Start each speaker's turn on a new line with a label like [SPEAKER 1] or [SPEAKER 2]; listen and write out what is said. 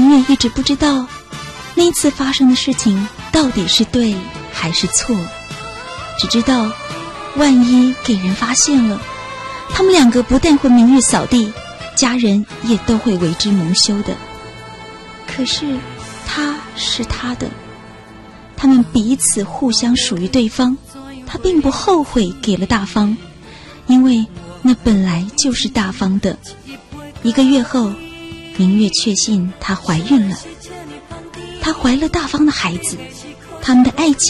[SPEAKER 1] 明月一直不知道那一次发生的事情到底是对还是错，只知道万一给人发现了，他们两个不但会明日扫地，家人也都会为之蒙羞的。可是他是他的，他们彼此互相属于对方，他并不后悔给了大方，因为那本来就是大方的。1个月后，明月确信她怀孕了，她怀了大方的孩子，他们的爱情